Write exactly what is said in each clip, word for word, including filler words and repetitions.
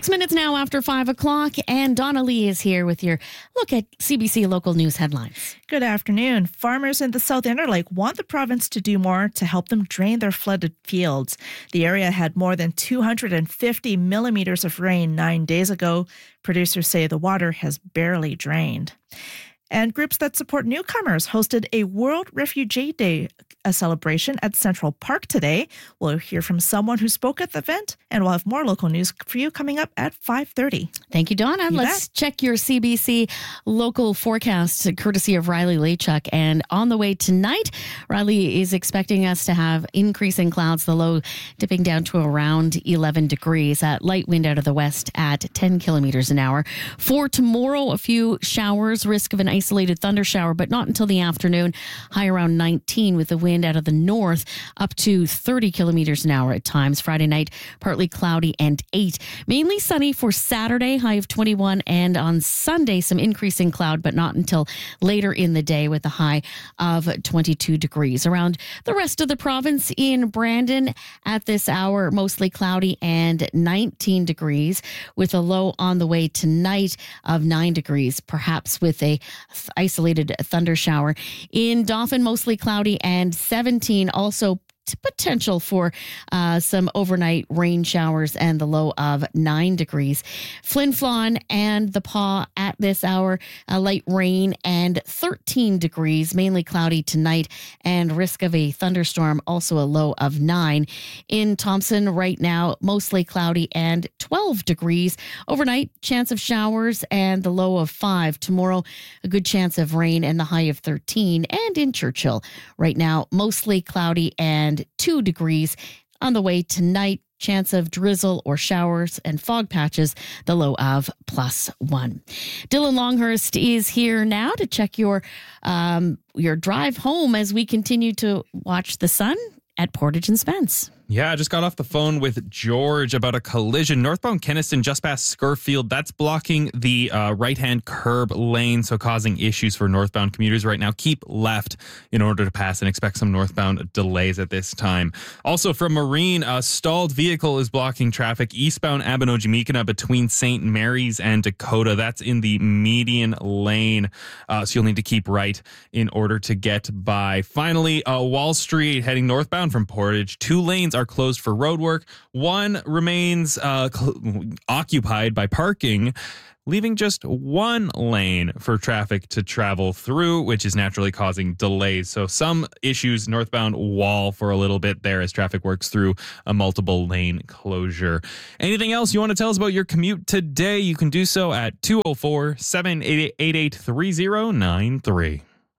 Six minutes now after five o'clock, and Donna Lee is here with your look at C B C local news headlines. Good afternoon. Farmers in the South Interlake want the province to do more to help them drain their flooded fields. The area had more than two hundred fifty millimeters of rain nine days ago. Producers say the water has barely drained. And groups that support newcomers hosted a World Refugee Day a celebration at Central Park today. We'll hear from someone who spoke at the event, and we'll have more local news for you coming up at five thirty. Thank you, Donna. You Let's bet. check your C B C local forecast, courtesy of Riley Lachuk. And on the way tonight, Riley is expecting us to have increasing clouds, the low dipping down to around eleven degrees. Uh, light wind out of the west at ten kilometers an hour. For tomorrow, a few showers, risk of an isolated thunder shower, but not until the afternoon. High around nineteen with the wind out of the north up to thirty kilometers an hour at times. Friday night, partly cloudy and eight. Mainly sunny for Saturday, high of twenty-one. And on Sunday, some increasing cloud, but not until later in the day with a high of twenty-two degrees. Around the rest of the province in Brandon at this hour, mostly cloudy and nineteen degrees with a low on the way tonight of nine degrees, perhaps with a isolated thunder shower. In Dauphin, mostly cloudy and seventeen, also potential for uh, some overnight rain showers and the low of nine degrees. Flin Flon and the Paw at this hour, uh, light rain and thirteen degrees, mainly cloudy tonight and risk of a thunderstorm, also a low of nine. In Thompson right now, mostly cloudy and twelve degrees. Overnight, chance of showers and the low of five. Tomorrow, a good chance of rain and the high of thirteen. And in Churchill right now, mostly cloudy and two degrees. On the way tonight, chance of drizzle or showers and fog patches, the low of plus one. Dylan Longhurst is here now to check your um, your drive home as we continue to watch the sun at Portage and Spence. Yeah, I just got off the phone with George about a collision. Northbound Kenniston, just past Scurfield. That's blocking the uh, right-hand curb lane, so causing issues for northbound commuters right now. Keep left in order to pass and expect some northbound delays at this time. Also from Marine, a stalled vehicle is blocking traffic eastbound Abinogi-Meekina between Saint Mary's and Dakota. That's in the median lane, uh, so you'll need to keep right in order to get by. Finally, uh, Wall Street heading northbound from Portage. Two lanes are closed for road work. One remains uh, cl- occupied by parking, leaving just one lane for traffic to travel through, which is naturally causing delays. So some issues northbound Wall for a little bit there as traffic works through a multiple lane closure. Anything else you want to tell us about your commute today? You can do so at two oh four, seven eight eight, three oh nine three.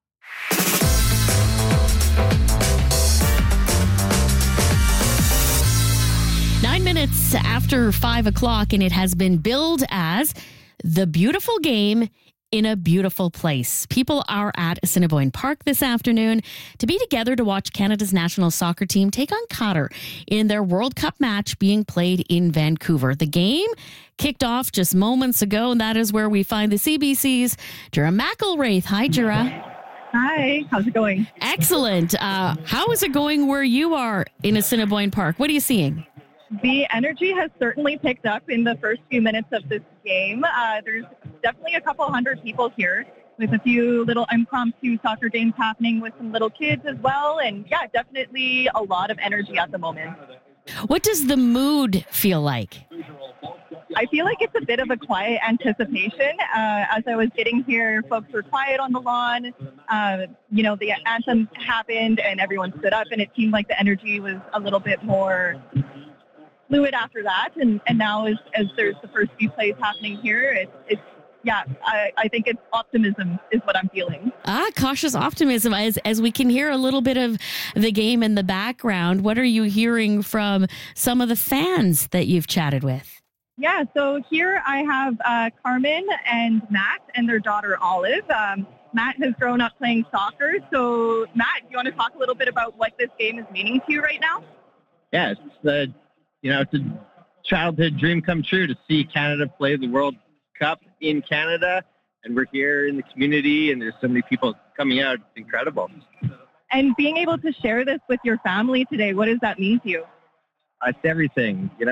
Nine minutes after five o'clock, and it has been billed as the beautiful game in a beautiful place. People are at Assiniboine Park this afternoon to be together to watch Canada's national soccer team take on Qatar in their World Cup match being played in Vancouver. The game kicked off just moments ago, and that is where we find the C B C's Jura McElwraith. Hi, Jura. Hi, how's it going? Excellent. Uh, how is it going where you are in Assiniboine Park? What are you seeing? The energy has certainly picked up in the first few minutes of this game. Uh, there's definitely a couple hundred people here with a few little impromptu soccer games happening with some little kids as well. And yeah, definitely a lot of energy at the moment. What does the mood feel like? I feel like it's a bit of a quiet anticipation. Uh, as I was getting here, folks were quiet on the lawn. Uh, you know, the anthem happened and everyone stood up, and it seemed like the energy was a little bit more fluid after that, and, and now as, as there's the first few plays happening here, it's, it's yeah, I, I think it's optimism is what I'm feeling. Ah, cautious optimism as as we can hear a little bit of the game in the background. What are you hearing from some of the fans that you've chatted with? Yeah, so here I have uh, Carmen and Matt and their daughter Olive. Um, Matt has grown up playing soccer. So Matt, do you want to talk a little bit about what this game is meaning to you right now? Yeah, it's the You know, it's a childhood dream come true to see Canada play the World Cup in Canada, and we're here in the community, and there's so many people coming out. It's incredible. And being able to share this with your family today, what does that mean to you? Uh, it's everything, you know.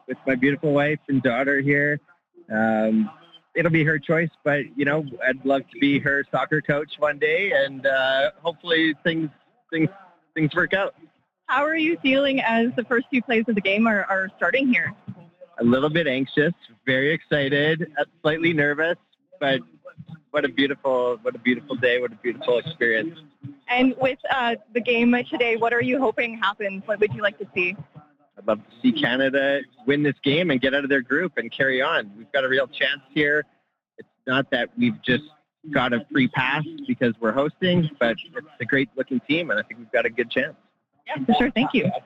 with my beautiful wife and daughter here. Um, it'll be her choice, but, you know, I'd love to be her soccer coach one day, and uh, hopefully things things things work out. How are you feeling as the first few plays of the game are, are starting here? A little bit anxious, very excited, uh, slightly nervous, but what a beautiful, what a beautiful day, what a beautiful experience. And with uh, the game today, what are you hoping happens? What would you like to see? I'd love to see Canada win this game and get out of their group and carry on. We've got a real chance here. It's not that we've just got a free pass because we're hosting, but it's a great-looking team, and I think we've got a good chance. Yeah, for sure. Thank you.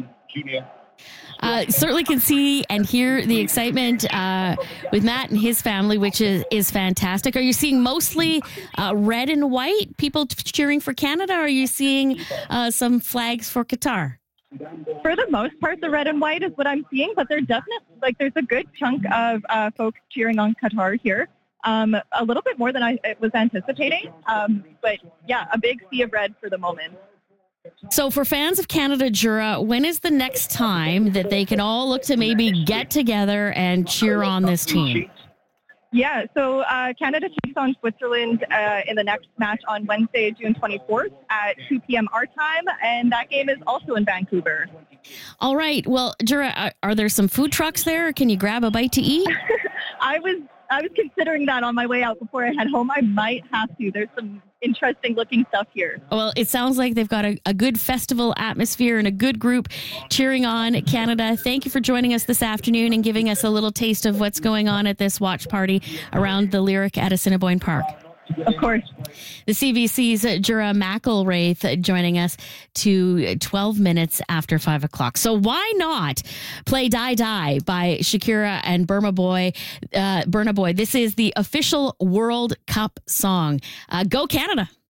Uh, certainly can see and hear the excitement uh, with Matt and his family, which is, is fantastic. Are you seeing mostly uh, red and white, people cheering for Canada? Or are you seeing uh, some flags for Qatar? For the most part, the red and white is what I'm seeing, but there's definitely, like, there's a good chunk of uh, folks cheering on Qatar here. Um, a little bit more than I was anticipating. Um, but yeah, a big sea of red for the moment. So for fans of Canada, Jura, when is the next time that they can all look to maybe get together and cheer on this team? Yeah, so uh, Canada takes on Switzerland uh, in the next match on Wednesday, June twenty-fourth at two p.m. our time, and that game is also in Vancouver. All right. Well, Jura, are, are there some food trucks there? Can you grab a bite to eat? I was I was considering that on my way out before I head home. I might have to. There's some interesting looking stuff here. Well, it sounds like they've got a, a good festival atmosphere and a good group cheering on Canada. Thank you for joining us this afternoon and giving us a little taste of what's going on at this watch party around the Lyric at Assiniboine Park. Of course. The C B C's Jura McElwraith joining us to twelve minutes after five o'clock. So why not play Die Die by Shakira and Burna Boy? Uh, Burna Boy. This is the official World Cup song. Uh, go Canada.